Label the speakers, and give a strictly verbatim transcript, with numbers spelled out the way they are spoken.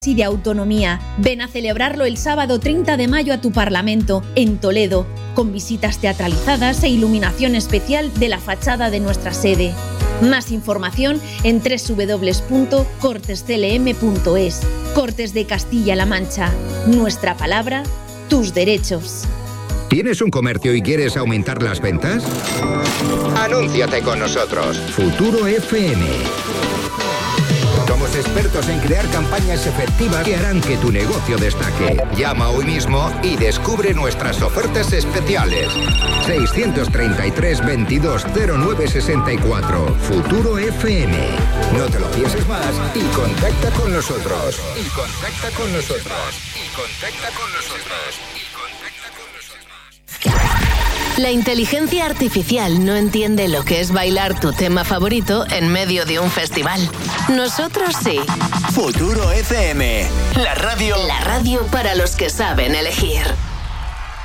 Speaker 1: y de autonomía. Ven a celebrarlo el sábado treinta de mayo a tu Parlamento, en Toledo, con visitas teatralizadas e iluminación especial de la fachada de nuestra sede. Más información en doble u doble u doble u punto cortes c l m punto es. Cortes de Castilla-La Mancha. Nuestra palabra, tus derechos.
Speaker 2: ¿Tienes un comercio y quieres aumentar las ventas? Anúnciate con nosotros. Futuro F M. Somos expertos en crear campañas efectivas que harán que tu negocio destaque. Llama hoy mismo y descubre nuestras ofertas especiales. seiscientos treinta y tres, veintidós, cero nueve sesenta y cuatro. Futuro F M. No te lo pienses más y contacta con nosotros. Y contacta con nosotros. Y contacta con nosotros. Y contacta con nosotros.
Speaker 3: La inteligencia artificial no entiende lo que es bailar tu tema favorito en medio de un festival. Nosotros sí.
Speaker 4: Futuro F M. La radio.
Speaker 3: La radio para los que saben elegir.